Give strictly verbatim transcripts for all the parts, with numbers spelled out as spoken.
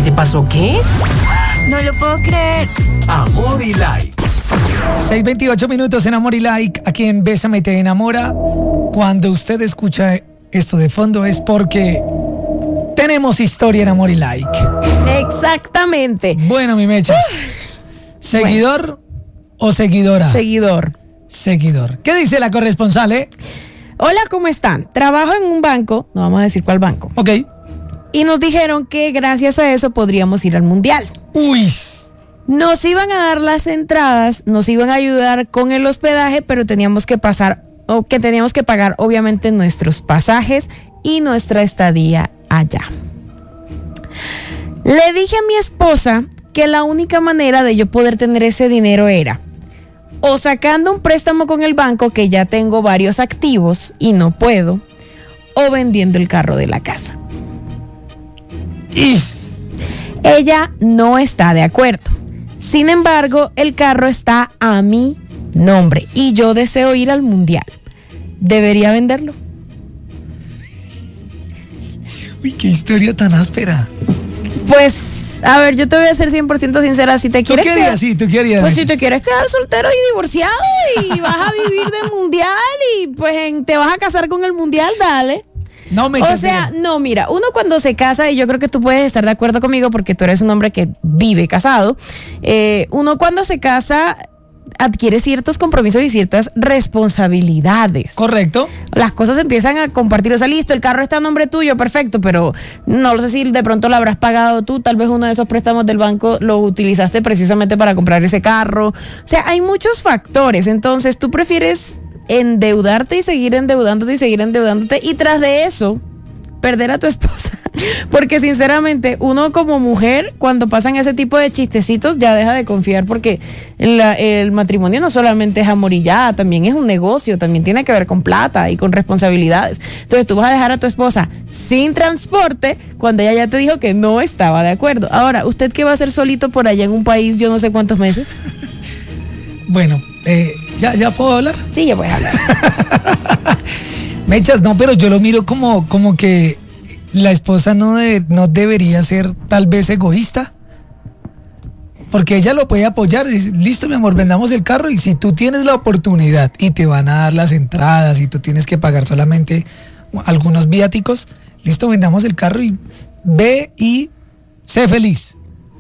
te pasó qué? No lo puedo creer. Amor y Like. seis veintiocho minutos en Amor y Like, aquí en Bésame y te enamora. Cuando usted escucha esto de fondo es porque tenemos historia en Amor y Like. Exactamente. Bueno, mi Mechas, ¿seguidor bueno. o seguidora? Seguidor. Seguidor. ¿Qué dice la corresponsal, eh? Hola, ¿cómo están? Trabajo en un banco, no vamos a decir cuál banco. Ok. Y nos dijeron que gracias a eso podríamos ir al mundial. Uy. Nos iban a dar las entradas, nos iban a ayudar con el hospedaje, pero teníamos que pasar, o que teníamos que pagar obviamente nuestros pasajes y nuestra estadía allá. Le dije a mi esposa que la única manera de yo poder tener ese dinero era o sacando un préstamo con el banco, que ya tengo varios activos y no puedo, o vendiendo el carro de la casa. Is. Ella no está de acuerdo. Sin embargo, el carro está a mi nombre y yo deseo ir al mundial. ¿Debería venderlo? Uy, qué historia tan áspera. Pues, a ver, yo te voy a ser cien por ciento sincera. Si te ¿Tú quieres qué harías? quedar, Sí, ¿tú qué harías? Pues si te quieres quedar soltero y divorciado y vas a vivir del mundial y pues en, te vas a casar con el mundial, dale. No me O sea, no, mira, uno cuando se casa, y yo creo que tú puedes estar de acuerdo conmigo porque tú eres un hombre que vive casado, eh, uno cuando se casa adquiere ciertos compromisos y ciertas responsabilidades. Correcto. Las cosas empiezan a compartir, o sea, listo, el carro está a nombre tuyo, perfecto, pero no lo sé si de pronto lo habrás pagado tú, tal vez uno de esos préstamos del banco lo utilizaste precisamente para comprar ese carro. O sea, hay muchos factores, entonces tú prefieres endeudarte y seguir endeudándote y seguir endeudándote y tras de eso perder a tu esposa, porque sinceramente uno como mujer cuando pasan ese tipo de chistecitos ya deja de confiar, porque la, el matrimonio no solamente es amor y ya, también es un negocio, también tiene que ver con plata y con responsabilidades. Entonces tú vas a dejar a tu esposa sin transporte cuando ella ya te dijo que no estaba de acuerdo. Ahora, ¿usted qué va a hacer solito por allá en un país yo no sé cuántos meses? Bueno, eh, ¿ya, ¿ya puedo hablar? Sí, ya puedes hablar. Mechas, no, pero yo lo miro como, como que la esposa no, debe, no debería ser tal vez egoísta. Porque ella lo puede apoyar. Dice, listo, mi amor, vendamos el carro y si tú tienes la oportunidad y te van a dar las entradas y tú tienes que pagar solamente algunos viáticos, listo, vendamos el carro y ve y sé feliz.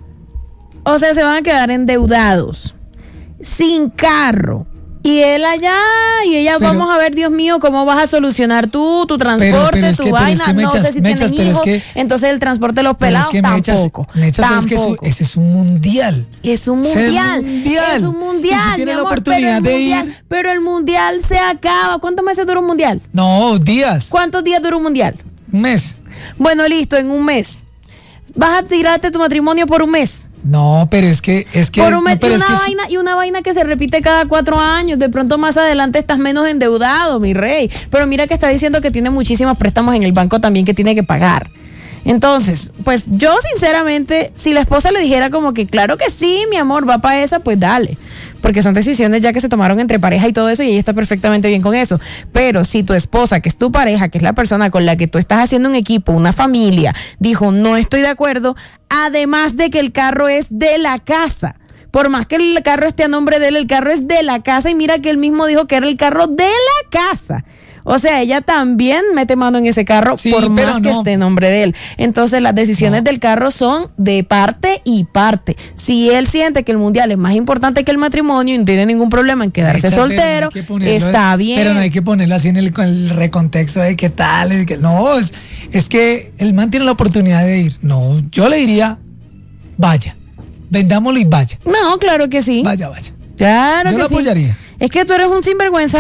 O sea, se van a quedar endeudados, sin carro. Y él allá, y ella, pero, vamos a ver, Dios mío, cómo vas a solucionar tú, tu transporte, pero, pero es tu que, vaina, es que no mechas, sé si mechas, tienen hijos, es que, entonces el transporte de los pelados, es que tampoco, mechas, mechas, tampoco. Pero es que eso, ese es un mundial. Es un mundial, es, mundial. es un mundial, y si tiene mi la amor, oportunidad pero el de mundial, ir. pero el mundial se acaba. ¿Cuántos meses dura un mundial? No, días. ¿Cuántos días dura un mundial? Un mes. Bueno, listo, en un mes. ¿Vas a tirarte tu matrimonio por un mes? No, pero es que es que por un mes, no, y una es que vaina y una vaina que se repite cada cuatro años. De pronto más adelante estás menos endeudado, mi rey. Pero mira que está diciendo que tiene muchísimos préstamos en el banco también que tiene que pagar. Entonces, pues yo sinceramente, si la esposa le dijera como que claro que sí, mi amor, va para esa, pues dale. Porque son decisiones ya que se tomaron entre pareja y todo eso y ella está perfectamente bien con eso. Pero si tu esposa, que es tu pareja, que es la persona con la que tú estás haciendo un equipo, una familia, dijo no estoy de acuerdo, además de que el carro es de la casa. Por más que el carro esté a nombre de él, el carro es de la casa y mira que él mismo dijo que era el carro de la casa. O sea, ella también mete mano en ese carro, sí, por más que no esté en nombre de él. Entonces, las decisiones no. del carro son de parte y parte. Si él siente que el mundial es más importante que el matrimonio y no tiene ningún problema en quedarse Echa, soltero, no ponerlo, está bien. Pero no hay que ponerlo así en el, el recontexto de qué tal. De que, no, es, es que el man tiene la oportunidad de ir. No, yo le diría, vaya, vendámoslo y vaya. No, claro que sí. Vaya, vaya. Claro yo que lo sí. apoyaría. Es que tú eres un sinvergüenza.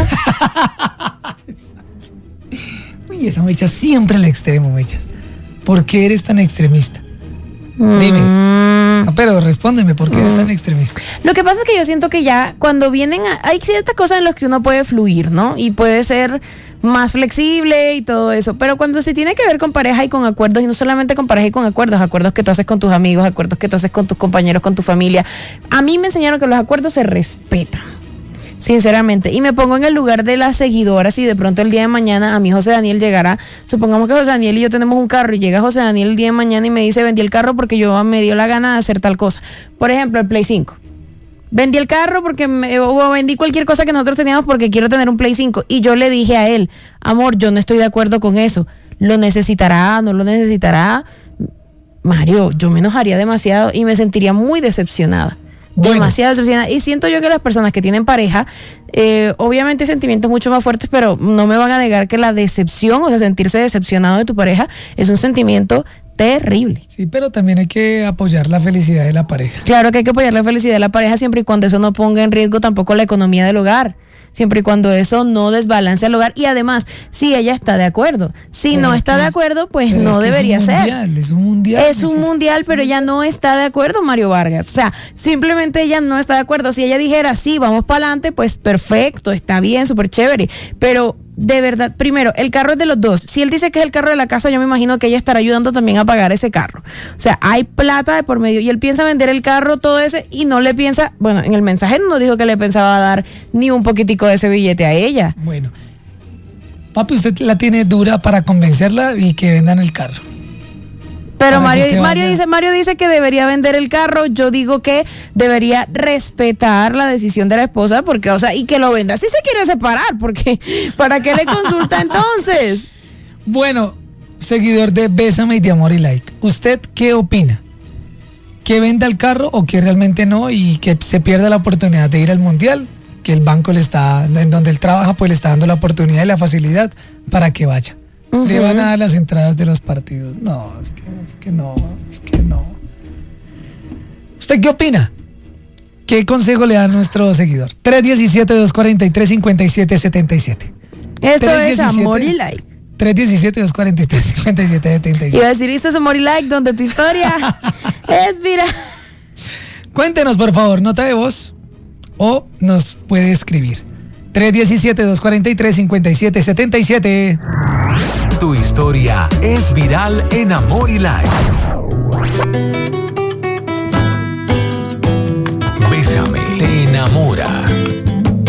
Uy, esa Mecha siempre al extremo, Mechas. ¿Por qué eres tan extremista? Mm. Dime. No, pero respóndeme, ¿por qué mm. eres tan extremista? Lo que pasa es que yo siento que ya cuando vienen a, hay ciertas cosas en las que uno puede fluir, ¿no? Y puede ser más flexible y todo eso, pero cuando se tiene que ver con pareja y con acuerdos, y no solamente con pareja y con acuerdos, acuerdos que tú haces con tus amigos, acuerdos que tú haces con tus compañeros, con tu familia, a mí me enseñaron que los acuerdos se respetan. sinceramente. Y me pongo en el lugar de las seguidoras y de pronto el día de mañana a mí José Daniel llegará, supongamos que José Daniel y yo tenemos un carro y llega José Daniel el día de mañana y me dice, vendí el carro porque yo me dio la gana de hacer tal cosa. Por ejemplo, el Play cinco. Vendí el carro porque me, o vendí cualquier cosa que nosotros teníamos porque quiero tener un Play cinco. Y yo le dije a él, amor, yo no estoy de acuerdo con eso. ¿Lo necesitará? ¿No lo necesitará? Mario, yo me enojaría demasiado y me sentiría muy decepcionada. Bueno. Demasiado decepcionada. Y siento yo que las personas que tienen pareja, eh, obviamente hay sentimientos mucho más fuertes, pero no me van a negar que la decepción, o sea, sentirse decepcionado de tu pareja, es un sentimiento terrible. Sí, pero también hay que apoyar la felicidad de la pareja. Claro que hay que apoyar la felicidad de la pareja siempre y cuando eso no ponga en riesgo tampoco la economía del hogar. Siempre y cuando eso no desbalance el hogar. Y además, si ella está de acuerdo. Si pero no está es, de acuerdo, pues no es que debería es un mundial, ser. Es un mundial. Es un mundial, pero ella no está de acuerdo, Mario Vargas. O sea, simplemente ella no está de acuerdo. Si ella dijera, sí, vamos para adelante, pues perfecto, está bien, súper chévere. Pero de verdad, primero, el carro es de los dos. Si él dice que es el carro de la casa, yo me imagino que ella estará ayudando también a pagar ese carro. O sea, hay plata de por medio y él piensa vender el carro, todo ese, y no le piensa, bueno, en el mensaje no dijo que le pensaba dar ni un poquitico de ese billete a ella. Bueno, papi, usted la tiene dura para convencerla y que vendan el carro. Pero Mario, Mario dice, Mario dice que debería vender el carro. Yo digo que debería respetar la decisión de la esposa, porque, o sea, y que lo venda. Si se quiere separar, porque ¿para qué le consulta entonces? Bueno, seguidor de Bésame y de Amor y Like, ¿usted qué opina? ¿Que venda el carro o que realmente no y que se pierda la oportunidad de ir al mundial? Que el banco le está, en donde él trabaja, pues le está dando la oportunidad y la facilidad para que vaya. Uh-huh. Le van a dar las entradas de los partidos. No, es que, es que no, es que no. ¿Usted qué opina? ¿Qué consejo le da a nuestro seguidor? tres uno siete, dos cuatro tres, cinco siete siete siete. Esto es Amor y Like. tres uno siete, dos cuatro tres, cinco siete siete siete. Iba a decir, esto es Amor y Like, donde tu historia es viral. Cuéntenos, por favor, nota de voz o nos puede escribir. tres uno siete, dos cuatro tres, cinco siete siete siete. Tu historia es viral en Amor y Like.